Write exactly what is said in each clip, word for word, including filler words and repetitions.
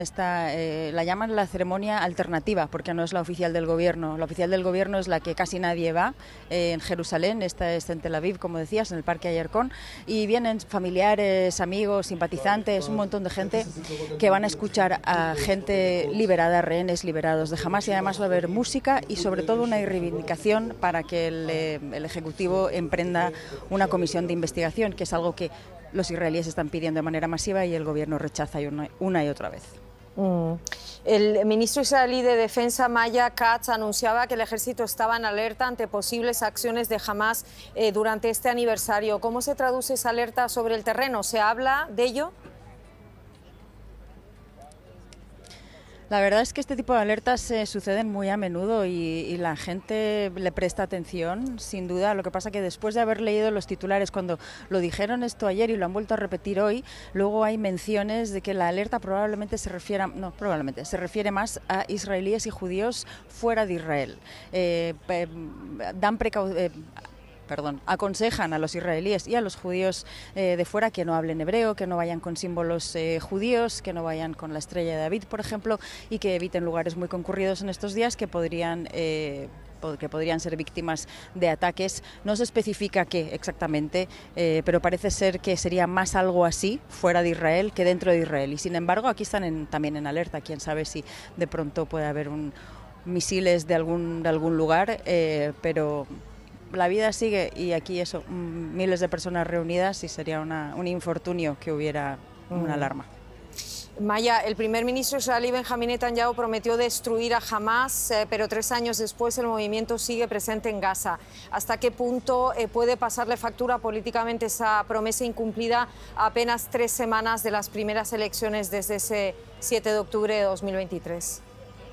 Esta, eh, la llaman la ceremonia alternativa porque no es la oficial del gobierno. La oficial del gobierno es la que casi nadie va eh, en Jerusalén. Esta es en Tel Aviv, como decías, en el Parque Ayercón, y vienen familiares, amigos, simpatizantes, un montón de gente que van a escuchar a gente liberada, rehenes liberados de Hamás, y además va a haber música y sobre todo una reivindicación para que el, eh, el Ejecutivo emprenda una comisión de investigación, que es algo que los israelíes están pidiendo de manera masiva y el gobierno rechaza una, una y otra vez. Mm. El ministro israelí de Defensa, Maya Katz, anunciaba que el ejército estaba en alerta ante posibles acciones de Hamás eh, durante este aniversario. ¿Cómo se traduce esa alerta sobre el terreno? ¿Se habla de ello? La verdad es que este tipo de alertas eh, suceden muy a menudo y, y la gente le presta atención, sin duda. Lo que pasa que después de haber leído los titulares, cuando lo dijeron esto ayer y lo han vuelto a repetir hoy, luego hay menciones de que la alerta probablemente se refiera, no, probablemente se refiere más a israelíes y judíos fuera de Israel. Eh, eh, dan precauciones. Eh, Perdón, aconsejan a los israelíes y a los judíos eh, de fuera que no hablen hebreo, que no vayan con símbolos eh, judíos, que no vayan con la estrella de David, por ejemplo, y que eviten lugares muy concurridos en estos días que podrían... Eh, que podrían ser víctimas de ataques. No se especifica qué exactamente, eh, pero parece ser que sería más algo así fuera de Israel que dentro de Israel. Y sin embargo, aquí están en, también en alerta. Quién sabe si de pronto puede haber un, misiles de algún, de algún lugar, eh, pero... La vida sigue y aquí eso, miles de personas reunidas y sería una, un infortunio que hubiera una alarma. Maya, el primer ministro israelí Benjamín Netanyahu prometió destruir a Hamás, eh, pero tres años después el movimiento sigue presente en Gaza. ¿Hasta qué punto eh, puede pasarle factura políticamente esa promesa incumplida a apenas tres semanas de las primeras elecciones desde ese siete de octubre de dos mil veintitrés?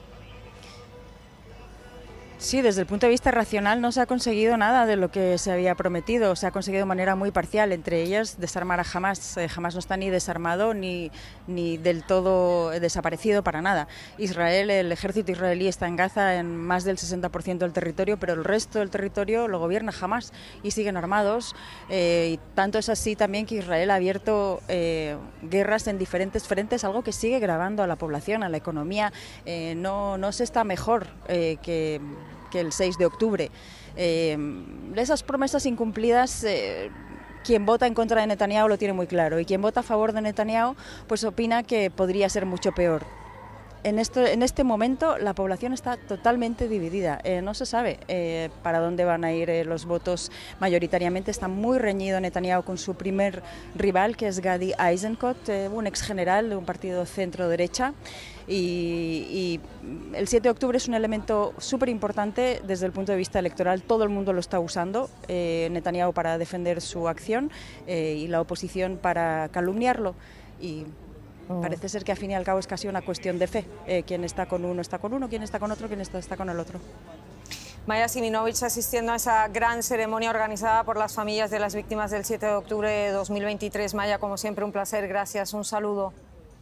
Sí, desde el punto de vista racional no se ha conseguido nada de lo que se había prometido. Se ha conseguido de manera muy parcial, entre ellas desarmar a Hamás. Eh, Hamás no está ni desarmado ni, ni del todo desaparecido para nada. Israel, el ejército israelí está en Gaza en más del sesenta por ciento del territorio, pero el resto del territorio lo gobierna Hamás y siguen armados. Eh, y tanto es así también que Israel ha abierto eh, guerras en diferentes frentes, algo que sigue gravando a la población, a la economía. Eh, no, no se está mejor eh, que... que el seis de octubre. Eh, esas promesas incumplidas, eh, quien vota en contra de Netanyahu lo tiene muy claro, y quien vota a favor de Netanyahu pues opina que podría ser mucho peor. En, esto, en este momento la población está totalmente dividida, eh, no se sabe eh, para dónde van a ir eh, los votos mayoritariamente. Está muy reñido Netanyahu con su primer rival, que es Gadi Eisenkot, eh, un ex general de un partido centro-derecha, y, y el siete de octubre es un elemento súper importante desde el punto de vista electoral. Todo el mundo lo está usando, eh, Netanyahu para defender su acción eh, y la oposición para calumniarlo, y parece ser que al fin y al cabo es casi una cuestión de fe. Eh, quien está con uno está con uno, quien está con otro, quien está, está con el otro. Maya Siminovich asistiendo a esa gran ceremonia organizada por las familias de las víctimas del siete de octubre de dos mil veintitrés. Maya, como siempre, un placer. Gracias. Un saludo.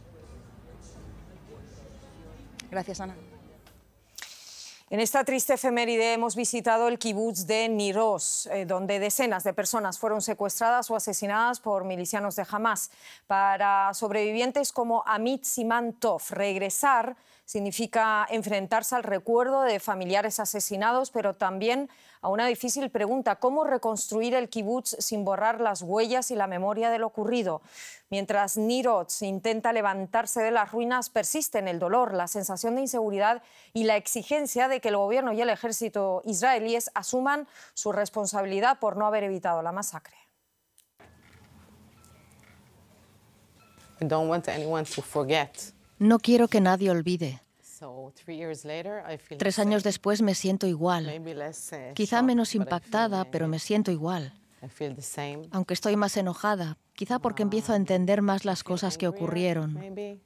Gracias, Ana. En esta triste efeméride hemos visitado el kibutz de Nir Oz, eh, donde decenas de personas fueron secuestradas o asesinadas por milicianos de Hamás. Para sobrevivientes como Amit Siman Tov, regresar significa enfrentarse al recuerdo de familiares asesinados, pero también a una difícil pregunta: ¿cómo reconstruir el kibutz sin borrar las huellas y la memoria de lo ocurrido? Mientras Nir Oz intenta levantarse de las ruinas, persisten el dolor, la sensación de inseguridad y la exigencia de que el gobierno y el ejército israelíes asuman su responsabilidad por no haber evitado la masacre. I don't want anyone to forget. No quiero que nadie olvide. Tres años después me siento igual. Quizá menos impactada, pero me siento igual. Aunque estoy más enojada, quizá porque empiezo a entender más las cosas que ocurrieron.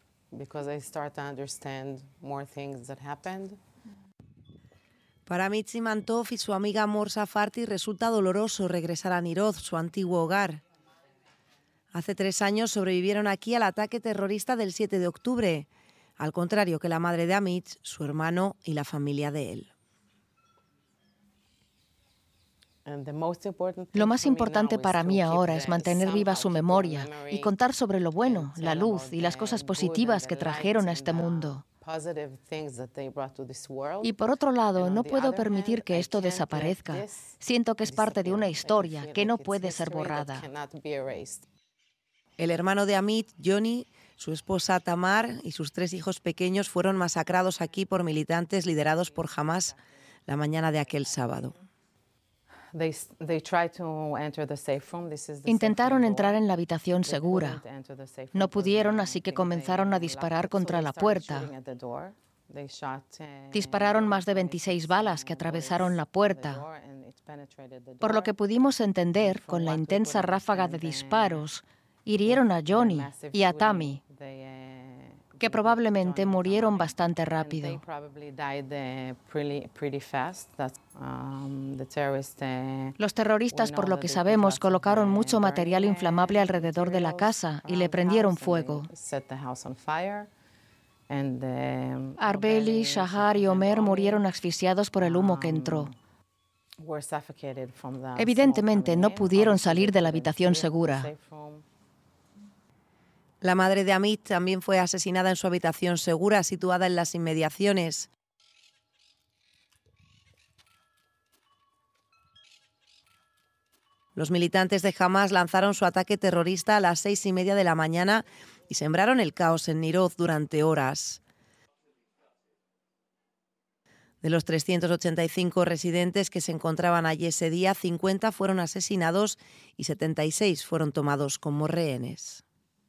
Para Amit Siman Tov y su amiga Mor Safarti resulta doloroso regresar a Nir Oz, su antiguo hogar. Hace tres años sobrevivieron aquí al ataque terrorista del siete de octubre, al contrario que la madre de Amit, su hermano y la familia de él. Lo más importante para mí ahora es mantener viva su memoria y contar sobre lo bueno, la luz y las cosas positivas que trajeron a este mundo. Y por otro lado, no puedo permitir que esto desaparezca. Siento que es parte de una historia que no puede ser borrada. El hermano de Amit, Johnny, su esposa Tamar y sus tres hijos pequeños fueron masacrados aquí por militantes liderados por Hamás la mañana de aquel sábado. Intentaron entrar en la habitación segura. No pudieron, así que comenzaron a disparar contra la puerta. Dispararon más de veintiséis balas que atravesaron la puerta. Por lo que pudimos entender, con la intensa ráfaga de disparos, hirieron a Johnny y a Tammy, que probablemente murieron bastante rápido. Los terroristas, por lo que sabemos, colocaron mucho material inflamable alrededor de la casa y le prendieron fuego. Arbeli, Shahar y Omer murieron asfixiados por el humo que entró. Evidentemente, no pudieron salir de la habitación segura. La madre de Amit también fue asesinada en su habitación segura, situada en las inmediaciones. Los militantes de Hamás lanzaron su ataque terrorista a las seis y media de la mañana y sembraron el caos en Niroz durante horas. De los trescientos ochenta y cinco residentes que se encontraban allí ese día, cincuenta fueron asesinados y setenta y seis fueron tomados como rehenes.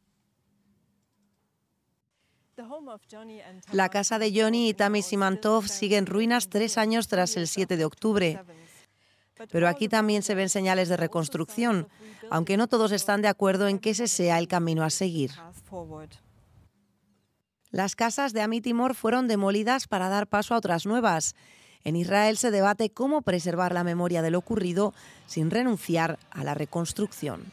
La casa de Johnny y Tammy Simantov sigue en ruinas tres años tras el siete de octubre. Pero aquí también se ven señales de reconstrucción, aunque no todos están de acuerdo en que ese sea el camino a seguir. Las casas de Amit y Mor fueron demolidas para dar paso a otras nuevas. En Israel se debate cómo preservar la memoria de lo ocurrido sin renunciar a la reconstrucción.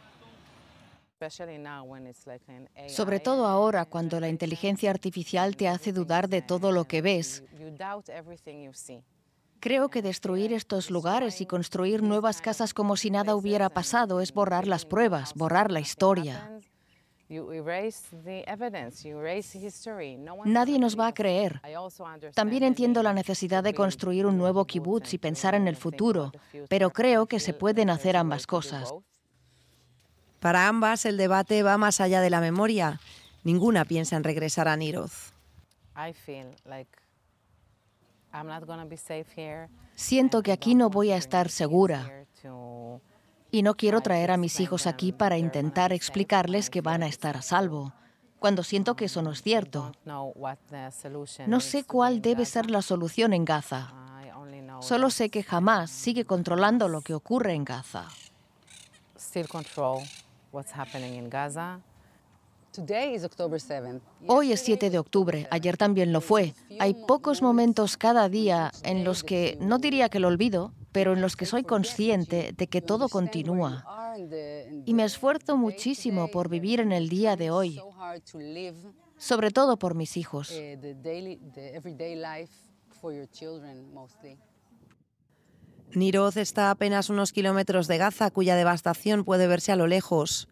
Sobre todo ahora, cuando la inteligencia artificial te hace dudar de todo lo que ves. Creo que destruir estos lugares y construir nuevas casas como si nada hubiera pasado es borrar las pruebas, borrar la historia. Nadie nos va a creer. También entiendo la necesidad de construir un nuevo kibutz y pensar en el futuro, pero creo que se pueden hacer ambas cosas. Para ambas, el debate va más allá de la memoria. Ninguna piensa en regresar a Niroz. Siento que aquí no voy a estar segura. Y no quiero traer a mis hijos aquí para intentar explicarles que van a estar a salvo, cuando siento que eso no es cierto. No sé cuál debe ser la solución en Gaza. Solo sé que Hamás sigue controlando lo que ocurre en Gaza. Hoy es siete de octubre, ayer también lo fue. Hay pocos momentos cada día en los que, no diría que lo olvido, pero en los que soy consciente de que todo continúa. Y me esfuerzo muchísimo por vivir en el día de hoy, sobre todo por mis hijos. Niroz está a apenas unos kilómetros de Gaza, cuya devastación puede verse a lo lejos.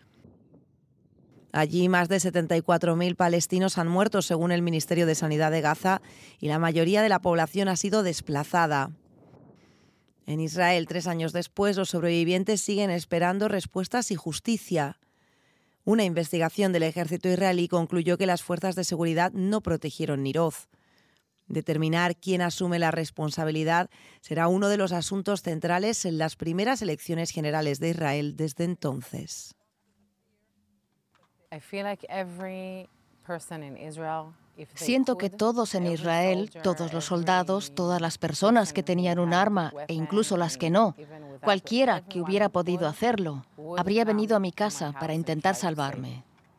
Allí más de setenta y cuatro mil palestinos han muerto, según el Ministerio de Sanidad de Gaza, y la mayoría de la población ha sido desplazada. En Israel, tres años después, los sobrevivientes siguen esperando respuestas y justicia. Una investigación del ejército israelí concluyó que las fuerzas de seguridad no protegieron Niroz. Determinar quién asume la responsabilidad será uno de los asuntos centrales en las primeras elecciones generales de Israel desde entonces. Siento que todos en Israel, todos los soldados, todas las personas que tenían un arma e incluso las que no, cualquiera que hubiera podido hacerlo, habría venido a mi casa para intentar salvarme.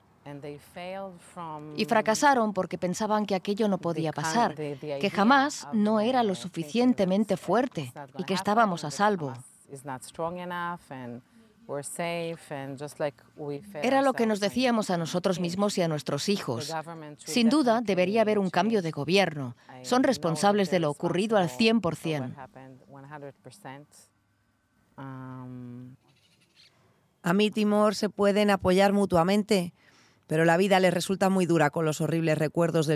Y fracasaron porque pensaban que aquello no podía pasar, que Hamás no era lo suficientemente fuerte y que estábamos a salvo. Era lo que nos decíamos a nosotros mismos y a nuestros hijos. Sin duda, debería haber un cambio de gobierno. Son responsables de lo ocurrido al cien por cien. Amit y Mor se pueden apoyar mutuamente, pero la vida les resulta muy dura con los horribles recuerdos del